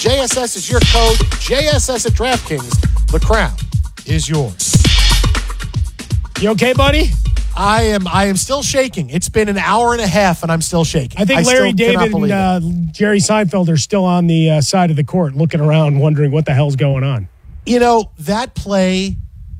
JSS is your code. JSS at DraftKings. The crown is yours. You okay, buddy? I am still shaking. It's been an hour and a half, and I'm still shaking. I think Larry David and Jerry Seinfeld are still on the side of the court looking around, wondering what the hell's going on. You know, that play,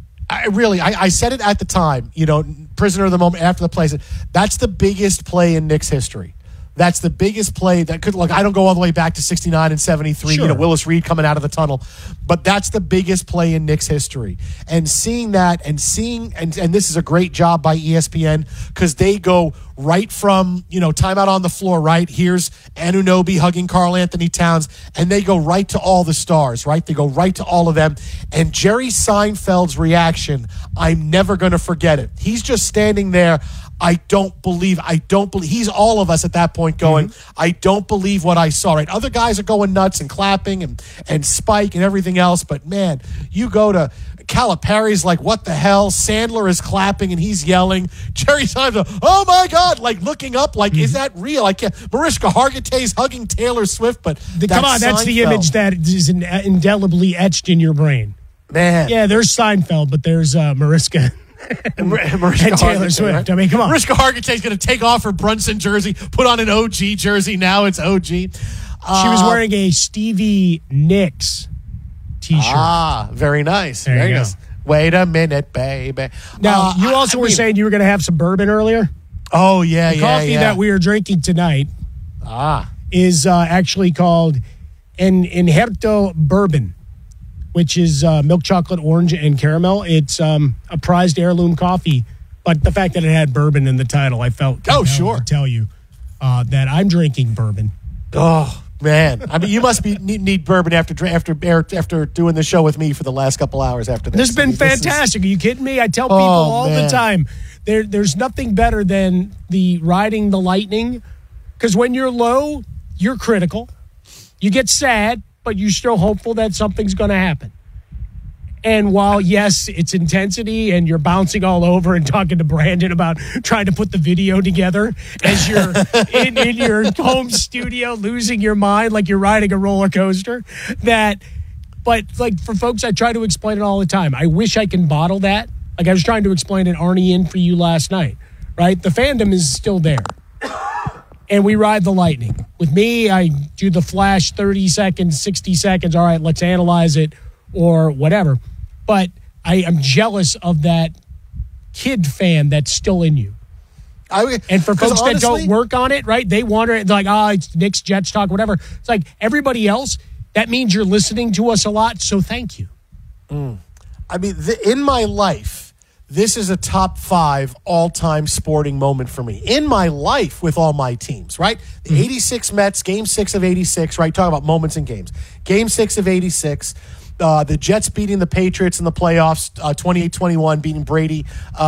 I said it at the time, prisoner of the moment after the play. That's the biggest play in Knicks history. That's the biggest play that could, I don't go all the way back to 69 and 73, sure. Willis Reed coming out of the tunnel, but that's the biggest play in Knicks history. And seeing that and this is a great job by ESPN because they go right from, timeout on the floor, right? Here's Anunoby hugging Karl Anthony Towns, and they go right to all the stars, right? They go right to all of them. And Jerry Seinfeld's reaction, I'm never going to forget it. He's just standing there. I don't believe, he's all of us at that point going, I don't believe what I saw, right? Other guys are going nuts and clapping and Spike and everything else, but man, you go to Calipari's like, what the hell? Sandler is clapping and he's yelling. Jerry Seinfeld, oh my God, looking up, is that real? I can't. Mariska Hargitay's hugging Taylor Swift, but come on, that's the image that is indelibly etched in your brain. Man. Yeah, there's Seinfeld, but there's Mariska. and Taylor Swift. Right? I mean, come on. Mariska Hargitay's going to take off her Brunson jersey, put on an OG jersey. Now it's OG. She was wearing a Stevie Nicks t-shirt. Ah, very nice. There very you nice. go. Wait a minute, baby. Now, you also were saying you were going to have some bourbon earlier? Oh, yeah, the coffee that we are drinking tonight is actually called an Injerto Bourbon, which is milk chocolate, orange, and caramel. It's a prized heirloom coffee, but the fact that it had bourbon in the title, I felt to tell you that I'm drinking bourbon. Oh man, I mean, you must need bourbon after doing the show with me for the last couple hours after this. This has been fantastic. Are you kidding me? I tell people all the time, there's nothing better than the riding the lightning, because when you're low, you're critical, you get sad, but you're still hopeful that something's going to happen. And while, yes, it's intensity and you're bouncing all over and talking to Brandon about trying to put the video together as you're in your home studio losing your mind like you're riding a roller coaster, but for folks, I try to explain it all the time. I wish I can bottle that. Like I was trying to explain it, Arnie, in for you last night, right? The fandom is still there. And we ride the lightning. With me, I do the flash 30 seconds, 60 seconds. All right, let's analyze it or whatever. But I am jealous of that kid fan that's still in you. And for folks that don't work on it, right, they wonder, it's Knicks, Jets talk, whatever. It's like everybody else, that means you're listening to us a lot, so thank you. I mean, in my life, this is a top 5 all-time sporting moment for me. In my life with all my teams, right? The 86 Mets, Game 6 of 86, right? Talking about moments in games. Game 6 of 86, the Jets beating the Patriots in the playoffs, 28-21, beating Brady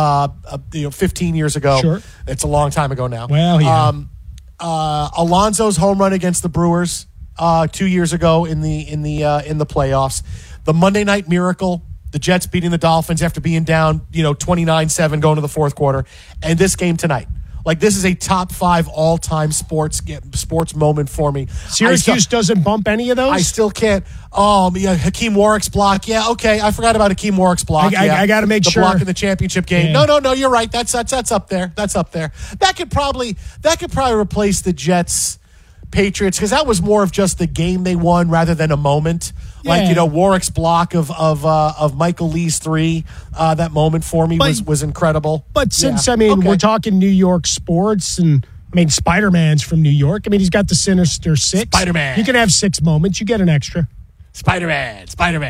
15 years ago. Sure. It's a long time ago now. Well, yeah. Alonso's home run against the Brewers 2 years ago in the playoffs. The Monday Night Miracle, the Jets beating the Dolphins after being down, 29-7 going to the fourth quarter. And this game tonight. This is a top 5 all-time sports moment for me. Syracuse doesn't bump any of those? I still can't. Hakeem Warwick's block. Yeah, okay. I forgot about Hakeem Warwick's block. I got to make sure. The block in the championship game. Yeah. No, you're right. That's up there. That's up there. That could probably replace the Jets Patriots, because that was more of just the game they won rather than a moment. Yeah. Warwick's block of Michael Lee's 3, that moment for me was incredible. But since, we're talking New York sports, and, Spider-Man's from New York. He's got the Sinister Six. Spider-Man. You can have 6 moments. You get an extra. Spider-Man.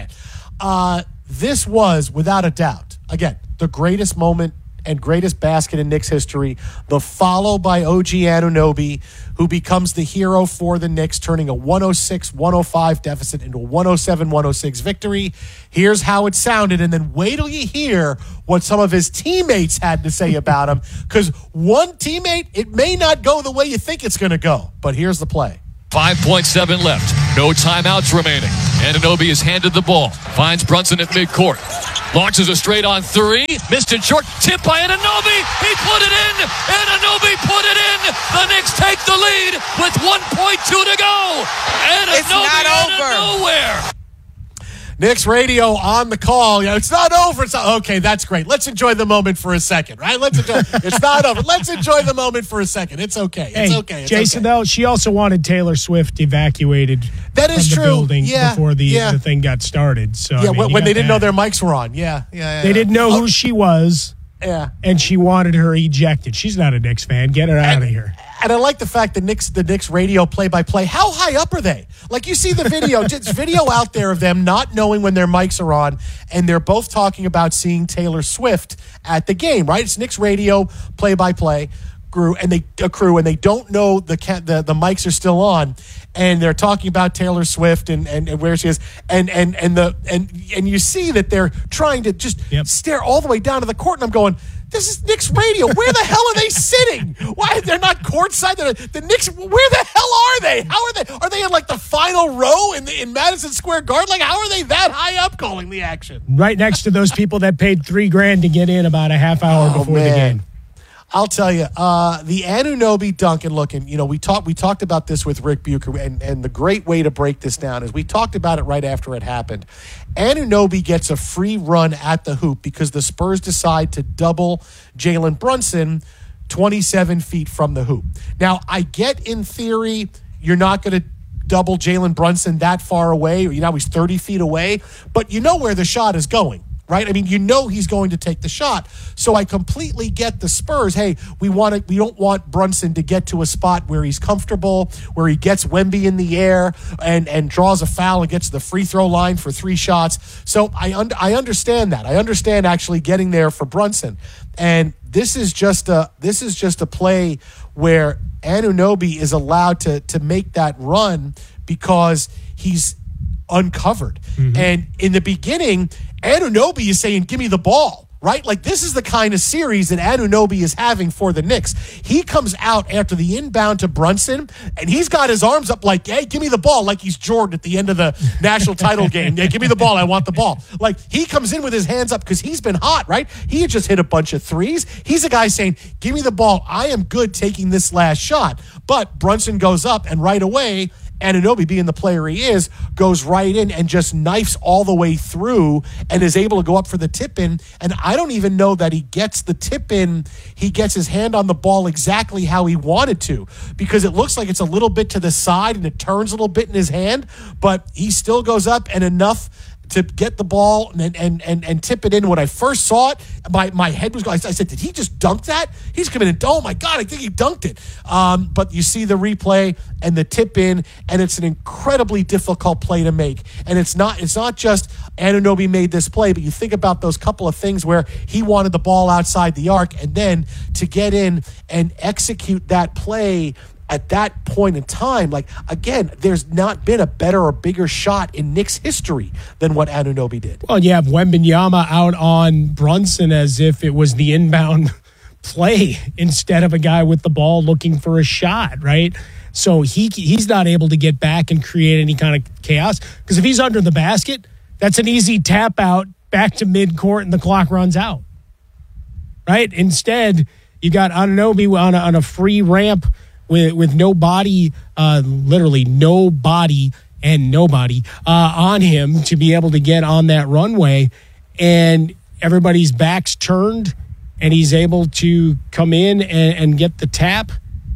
This was, without a doubt, again, the greatest moment and greatest basket in Knicks history. The follow by OG Anunoby, who becomes the hero for the Knicks, turning a 106-105 deficit into a 107-106 victory. Here's how it sounded, and then wait till you hear what some of his teammates had to say about him, because one teammate, it may not go the way you think it's going to go, but here's the play. 5.7 left. No timeouts remaining. Anunoby is handed the ball. Finds Brunson at midcourt. Launches a straight on three. Missed it short. Tip by Anunoby. He put it in. Anunoby put it in. The Knicks take the lead with 1.2 to go. Anunoby it's not out over. of nowhere. Knicks radio on the call. Yeah, it's not over. It's not, okay, that's great. Let's enjoy the moment for a second, right? Let's enjoy. It's not over. Let's enjoy the moment for a second. It's okay. It's okay. It's Jason, okay. though, she also wanted Taylor Swift evacuated that is from the true. building before the thing got started. So yeah, I mean, when they didn't know their mics were on. Yeah. They didn't know who she was. Yeah. And she wanted her ejected. She's not a Knicks fan. Get her out of here. And I like the fact that the Knicks radio play-by-play, how high up are they? Like, you see the video, it's video out there of them not knowing when their mics are on, and they're both talking about seeing Taylor Swift at the game, right? It's Knicks radio play-by-play crew, and they don't know the mics are still on, and they're talking about Taylor Swift and where she is, and you see that they're trying to just stare all the way down to the court, and I'm going, this is Knicks radio. Where the hell are they sitting? Why they're not courtside? The Knicks. Where the hell are they? How are they? Are they in like the final row in Madison Square Garden? Like, how are they that high up calling the action? Right next to those people that paid $3,000 to get in about a half hour before the game. I'll tell you, the Anunoby dunk, and looking, we talked about this with Rick Bucher, and the great way to break this down is we talked about it right after it happened. Anunoby gets a free run at the hoop because the Spurs decide to double Jalen Brunson 27 feet from the hoop. Now, I get in theory you're not going to double Jalen Brunson that far away, or he's 30 feet away, but you know where the shot is going. Right? I mean, he's going to take the shot. So I completely get the Spurs. Hey, we don't want Brunson to get to a spot where he's comfortable, where he gets Wemby in the air and draws a foul and gets to the free throw line for 3 shots. So I understand that. I understand actually getting there for Brunson. And this is just a play where Anunoby is allowed to make that run because he's uncovered. Mm-hmm. And in the beginning, Anunoby is saying, give me the ball, right? Like, this is the kind of series that Anunoby is having for the Knicks. He comes out after the inbound to Brunson, and he's got his arms up like, hey, give me the ball, like he's Jordan at the end of the national title game. Yeah, give me the ball. I want the ball. Like, he comes in with his hands up because he's been hot, right? He had just hit a bunch of threes. He's a guy saying, give me the ball. I am good taking this last shot. But Brunson goes up, and right away, Anunoby, being the player he is, goes right in and just knifes all the way through and is able to go up for the tip-in. And I don't even know that he gets the tip-in. He gets his hand on the ball exactly how he wanted to, because it looks like it's a little bit to the side and it turns a little bit in his hand, but he still goes up and enough to get the ball and tip it in. When I first saw it, my head was going. I said, did he just dunk that? He's coming in. Oh, my God, I think he dunked it. But you see the replay and the tip in, and it's an incredibly difficult play to make. And it's not just Anunoby made this play, but you think about those couple of things where he wanted the ball outside the arc, and then to get in and execute that play at that point in time, like, again, there's not been a better or bigger shot in Knicks history than what Anunoby did. Well, you have Wembanyama out on Brunson as if it was the inbound play instead of a guy with the ball looking for a shot, right? So he's not able to get back and create any kind of chaos, because if he's under the basket, that's an easy tap out back to midcourt and the clock runs out, right? Instead, you got Anunoby on a free ramp with no body, literally no body and nobody on him to be able to get on that runway, and everybody's back's turned, and he's able to come in and get the tap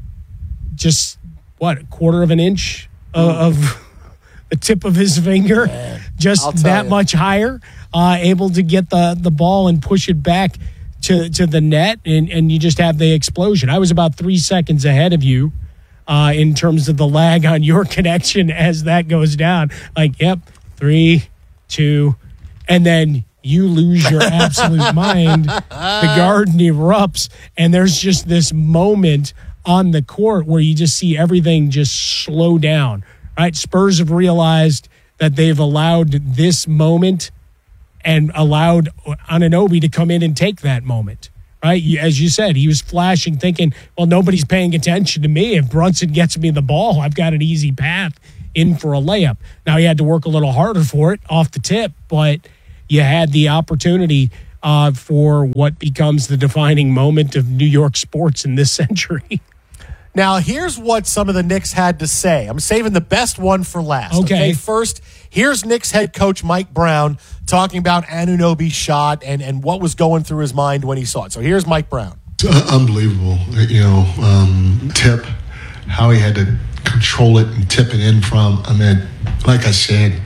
just, a quarter of an inch of the tip of his finger, just that much higher, able to get the ball and push it back to the net, and you just have the explosion. I was about 3 seconds ahead of you in terms of the lag on your connection as that goes down. Like, yep, 3, 2, and then you lose your absolute mind. The garden erupts, and there's just this moment on the court where you just see everything just slow down, right? Spurs have realized that they've allowed this moment and allowed Anunoby to come in and take that moment, right? As you said, he was flashing, thinking, well, nobody's paying attention to me. If Brunson gets me the ball, I've got an easy path in for a layup. Now, he had to work a little harder for it off the tip, but you had the opportunity for what becomes the defining moment of New York sports in this century. Now, here's what some of the Knicks had to say. I'm saving the best one for last. Okay. First, here's Knicks head coach Mike Brown talking about Anunoby's shot and what was going through his mind when he saw it. So here's Mike Brown. It's unbelievable. Tip, how he had to control it and tip it in from. I mean, like I said,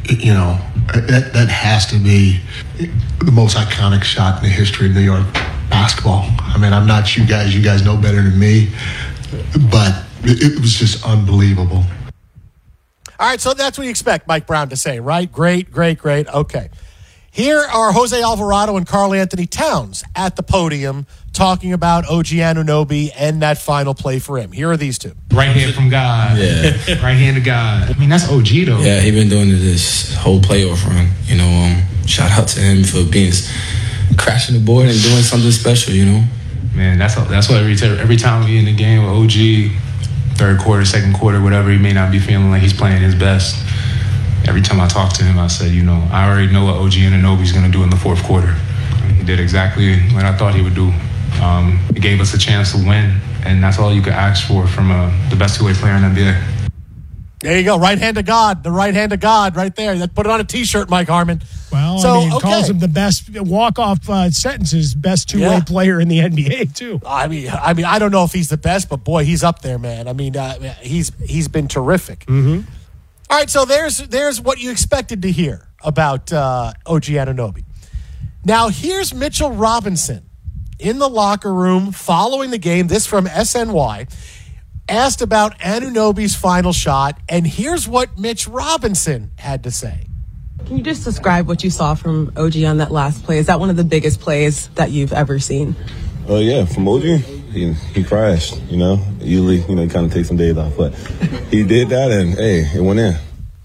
that has to be the most iconic shot in the history of New York basketball. I mean, I'm not you guys. You guys know better than me. But it was just unbelievable. All right, so that's what you expect Mike Brown to say, right? Great. Okay. Here are Jose Alvarado and Karl Anthony Towns at the podium talking about OG Anunoby and that final play for him. Here are these two. Right hand from God. Yeah. Right hand to God. I mean, that's OG, though. Yeah, he been doing this whole playoff run. Shout out to him for crashing the board and doing something special, Man, that's what every time we in the game with OG, third quarter, second quarter, whatever, he may not be feeling like he's playing his best. Every time I talk to him, I said, I already know what OG Anunoby's going to do in the fourth quarter. He did exactly what I thought he would do. He gave us a chance to win, and that's all you could ask for from the best two-way player in the NBA. There you go, right hand of God, the right hand of God right there. Put it on a T-shirt, Mike Harmon. Well, calls him the best walk-off sentences, best two-way player in the NBA, too. I mean, I don't know if he's the best, but boy, he's up there, man. I mean, he's been terrific. Mm-hmm. All right, so there's what you expected to hear about OG Anunoby. Now, here's Mitchell Robinson in the locker room following the game. This from SNY. Asked about Anunoby's final shot, and here's what Mitch Robinson had to say. Can you just describe what you saw from OG on that last play? Is that one of the biggest plays that you've ever seen? Yeah, from OG, he crashed, Usually, he kind of takes some days off, but he did that, and, hey, it went in.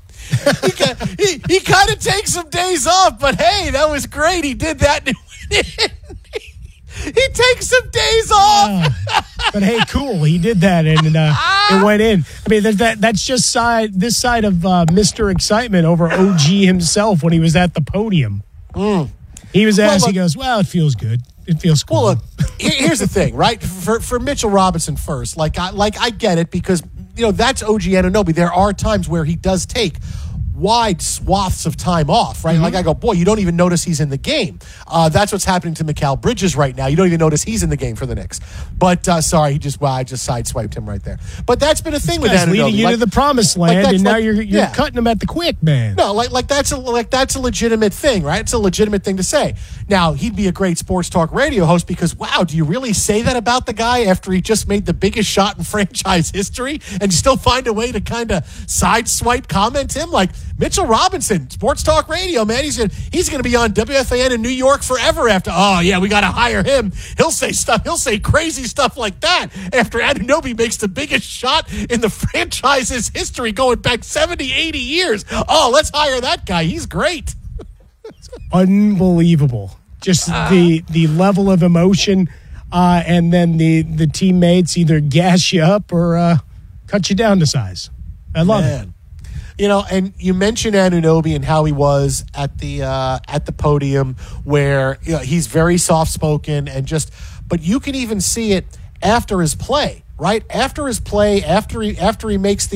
he kind of takes some days off, but, hey, that was great. He did that, and it went in. He takes some days off. But hey, cool. He did that, and it went in. I mean, that's just this side of Mr. Excitement over OG himself when he was at the podium. He was asked, he goes, well, it feels good. It feels cool. Well, look, here's the thing, right? For Mitchell Robinson first, I get it because, that's OG Anunoby. There are times where he does take wide swaths of time off, right? Mm-hmm. Like I go, boy, you don't even notice he's in the game. That's what's happening to Mikal Bridges right now. You don't even notice he's in the game for the Knicks. But sorry, I just sideswiped him right there. But that's been a thing with Anunoby. Leading you to the promised land, and now you're cutting him at the quick, man. No, that's a legitimate thing, right? It's a legitimate thing to say. Now, he'd be a great sports talk radio host because, wow, do you really say that about the guy after he just made the biggest shot in franchise history and you still find a way to kind of sideswipe comment him? Like, Mitchell Robinson, sports talk radio, man, he's going to be on WFAN in New York forever after, we got to hire him. He'll say crazy stuff like that after Anunoby makes the biggest shot in the franchise's history going back 70, 80 years. Oh, let's hire that guy. He's great. Unbelievable. Just the level of emotion, and then the teammates either gas you up or cut you down to size. I love it. And you mentioned Anunoby and how he was at the podium where he's very soft-spoken but you can even see it after his play, right? After his play, after he makes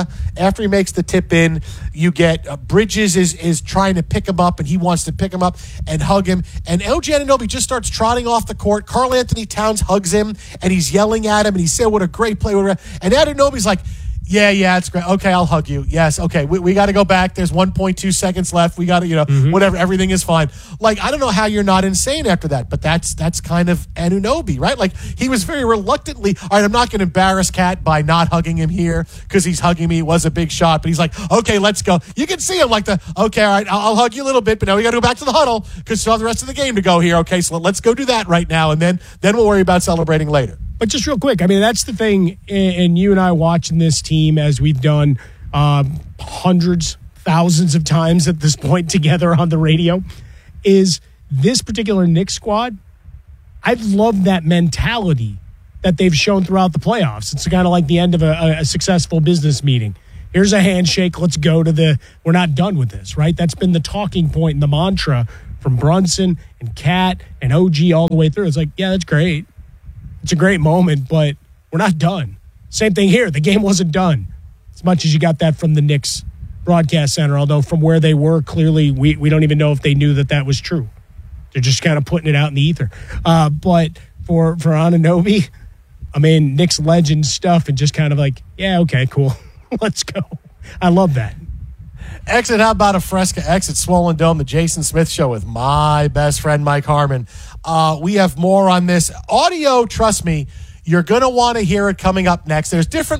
the tip in, you get Bridges is trying to pick him up and he wants to pick him up and hug him. And OG Anunoby just starts trotting off the court. Karl Anthony Towns hugs him and he's yelling at him and he said, "What a great play!" And Anunoby's like, Yeah, it's great. Okay, I'll hug you. Yes, okay. We got to go back. There's 1.2 seconds left. We got to, whatever. Everything is fine. Like, I don't know how you're not insane after that, but that's kind of Anunoby, right? Like, he was very reluctantly, all right, I'm not going to embarrass Cat by not hugging him here because he's hugging me. It was a big shot, but he's like, okay, let's go. You can see him like okay, all right, I'll hug you a little bit, but now we got to go back to the huddle because still have the rest of the game to go here. Okay, so let's go do that right now, and then we'll worry about celebrating later. But just real quick, I mean, that's the thing, and you and I watching this team as we've done hundreds, thousands of times at this point together on the radio, is this particular Knicks squad, I've loved that mentality that they've shown throughout the playoffs. It's kind of like the end of a successful business meeting. Here's a handshake. Let's go to we're not done with this, right? That's been the talking point and the mantra from Brunson and Cat and OG all the way through. It's like, yeah, that's great. It's a great moment, but we're not done. Same thing here. The game wasn't done. As much as you got that from the Knicks broadcast center, although from where they were, clearly we don't even know if they knew that was true. They're just kind of putting it out in the ether. But for Anunoby, I mean, Knicks legend stuff and just kind of like, yeah, okay, cool. Let's go. I love that. Exit, how about a Fresca Exit Swollen Dome, the Jason Smith Show with my best friend, Mike Harmon. We have more on this. Audio, trust me, you're going to want to hear it coming up next. There's different